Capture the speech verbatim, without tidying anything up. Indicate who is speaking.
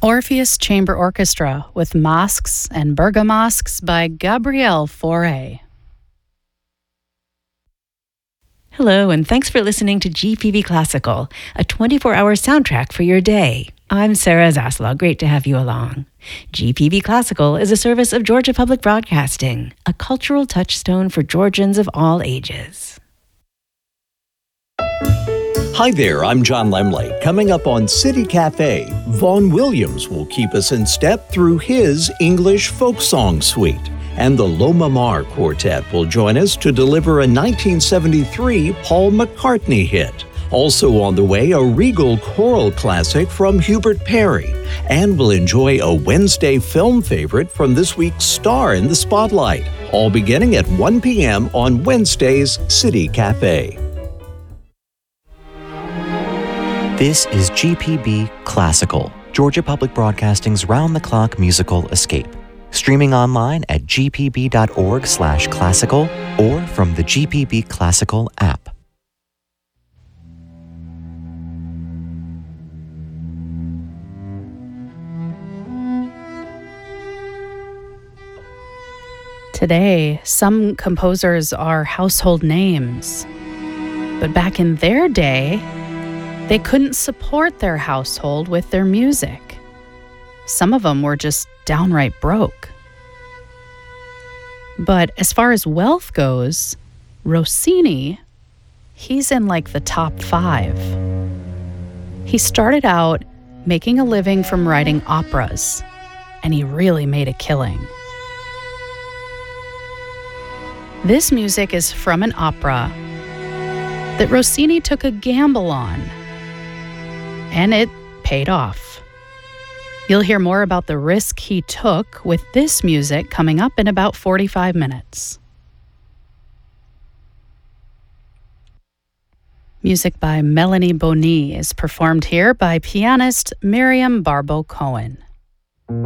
Speaker 1: Orpheus Chamber Orchestra with Masques and Bergamasques by Gabriel Fauré. Hello, and thanks for listening to G P B Classical, a twenty-four hour soundtrack for your day. I'm Sarah Zaslaw. Great to have you along. G P B Classical is a service of Georgia Public Broadcasting, a cultural touchstone for Georgians of all ages.
Speaker 2: Hi there, I'm John Lemley. Coming up on City Cafe, Vaughan Williams will keep us in step through his English folk song suite. And the Loma Mar Quartet will join us to deliver a nineteen seventy-three Paul McCartney hit. Also on the way, a Regal choral classic from Hubert Perry. And we'll enjoy a Wednesday film favorite from this week's Star in the Spotlight. All beginning at one p.m. on Wednesday's City Cafe.
Speaker 3: This is G P B Classical, Georgia Public Broadcasting's round-the-clock musical escape. Streaming online at g p b dot org slash classical or from the G P B Classical app.
Speaker 1: Today, some composers are household names. But back in their day, they couldn't support their household with their music. Some of them were just downright broke. But as far as wealth goes, Rossini, he's in like the top five. He started out making a living from writing operas, and he really made a killing. This music is from an opera that Rossini took a gamble on, and it paid off. You'll hear more about the risk he took with this music coming up in about forty-five minutes. Music by Melanie Boni is performed here by pianist Miriam Barbeau Cohen.